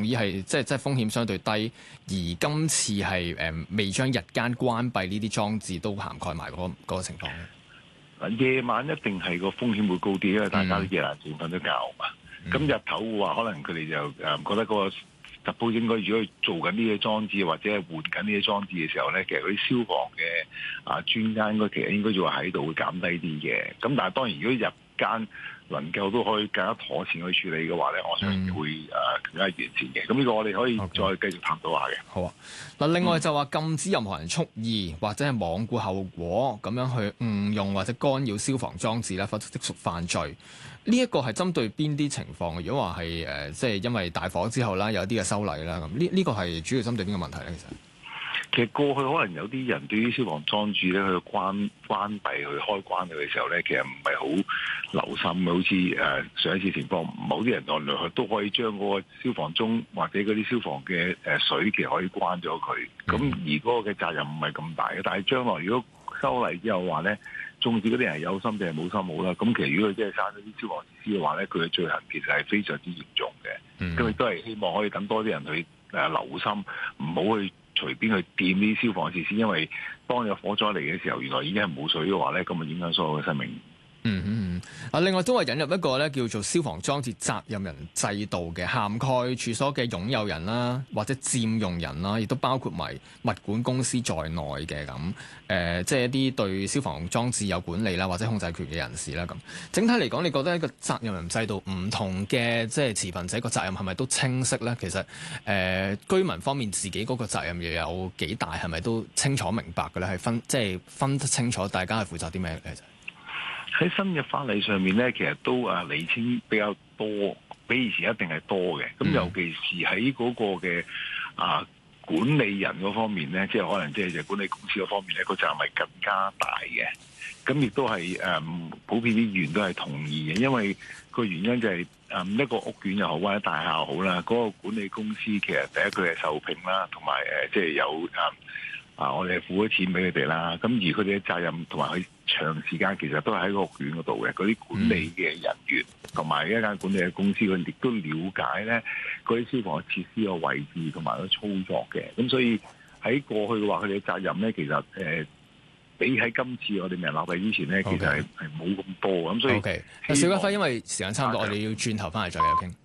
意係即係風險相對低，而今次係未將日間關閉呢啲裝置都涵蓋埋嗰個情況咧？ 夜晚一定係個風險會高啲，因為大家都夜闌人靜瞓咗覺嘛。咁日頭嘅話，可能佢哋就覺得嗰個特報應該如果做緊呢啲裝置或者係換緊呢啲裝置嘅時候咧，其實嗰啲消防嘅專家其實應該就話喺度會減低啲嘅。咁但係當然如果日間能夠都可以更加妥善去處理嘅話咧，我相信會更加完善嘅。咁呢個我哋可以再繼續探討下嘅。 好啊，嗱，另外就話禁止任何人蓄意或者係罔顧後果咁樣去誤用或者干擾消防裝置啦，否則即屬犯罪。呢一個係針對邊啲情況？如果話係即係因為大火之後啦，有啲嘅修例啦，咁呢個係主要針對邊個問題咧？ 其實過去可能有啲人對於消防裝置咧去關閉、去開關佢嘅時候咧，其實唔係好留心嘅，好似上一次情況，某啲人來來去都可以將嗰個消防鐘或者嗰啲消防嘅水其實可以關咗佢，咁而嗰個嘅責任唔係咁大嘅。但係將來如果修例之後話咧，縱使嗰啲人係有心定係冇心好啦，咁其實如果佢真係閂咗啲消防設施嘅話咧，佢嘅罪行其實係非常之嚴重嘅。咁亦都係希望可以等多啲人去留心，唔好去隨便去掂啲消防設施，因為當有火災嚟嘅時候，原來已經係冇水嘅話咧，咁啊影響所有嘅生命。 另外都係引入一個咧叫做消防裝置責任人制度嘅，涵蓋處所嘅擁有人啦，或者佔用人啦，亦都包括埋物管公司在內嘅咁。即係一啲對消防裝置有管理啦或者控制權嘅人士啦咁。整體嚟講，你覺得一個責任人制度唔同嘅即係持份者個責任係咪都清晰咧？其實居民方面自己嗰個責任又有幾大，係咪都清楚明白嘅咧？係分得清楚，大家係負責啲咩嘅？ 喺新嘅法例上面咧，其實都釐清比較多，比以前一定係多嘅。咁尤其是喺嗰個嘅管理人嗰方面咧，即係可能即係管理公司嗰方面咧，個責任係更加大嘅。咁亦都係普遍啲議員都係同意嘅，因為個原因就係一個屋苑又好或者大廈好啦，嗰個管理公司其實第一佢係受聘啦，同埋即係有我哋係付咗錢俾佢哋啦。咁而佢哋嘅責任同埋佢長時間其實都係喺個屋苑嗰度嘅，嗰啲管理嘅人員同埋一間管理嘅公司，佢哋亦都了解咧嗰啲消防設施嘅位置同埋個操作嘅。咁所以喺過去嘅話，佢哋嘅責任咧，其實比喺今次我哋未立例之前咧，其實係冇咁多。咁所以， 邵家輝，因為時間差唔多，我哋要轉頭翻嚟再繼續傾。